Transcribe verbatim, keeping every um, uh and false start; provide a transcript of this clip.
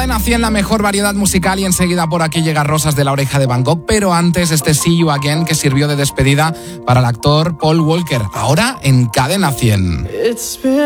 Cadena cien, la mejor variedad musical, y enseguida por aquí llega Rosas de la Oreja de Van Gogh, pero antes este See You Again que sirvió de despedida para el actor Paul Walker, ahora en Cadena cien.